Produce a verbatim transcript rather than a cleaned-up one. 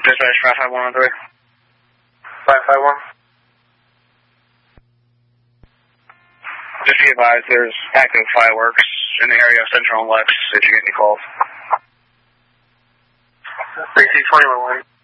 Dispatch five five one one three. five five one. Just be advised, there's active fireworks in the area of Central and Lex if you get any calls. three six twenty one.